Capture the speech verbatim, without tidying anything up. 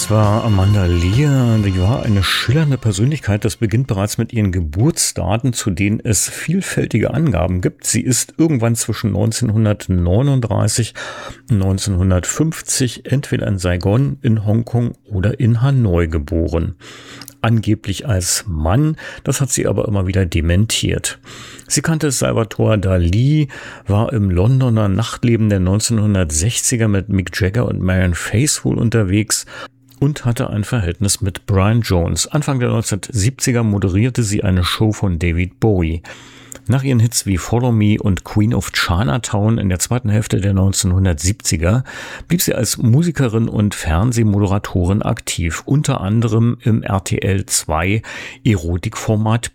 Das war Amanda Lear. Die war eine schillernde Persönlichkeit. Das beginnt bereits mit ihren Geburtsdaten, zu denen es vielfältige Angaben gibt. Sie ist irgendwann zwischen neunzehnhundertneununddreißig und neunzehnhundertfünfzig entweder in Saigon, in Hongkong oder in Hanoi geboren. Angeblich als Mann, das hat sie aber immer wieder dementiert. Sie kannte Salvador Dalí, war im Londoner Nachtleben der neunzehnhundertsechziger mit Mick Jagger und Marianne Faithfull unterwegs und hatte ein Verhältnis mit Brian Jones. Anfang der neunzehnhundertsiebziger moderierte sie eine Show von David Bowie. Nach ihren Hits wie Follow Me und Queen of Chinatown in der zweiten Hälfte der neunzehnhundertsiebziger blieb sie als Musikerin und Fernsehmoderatorin aktiv, unter anderem im R T L zwei Erotikformat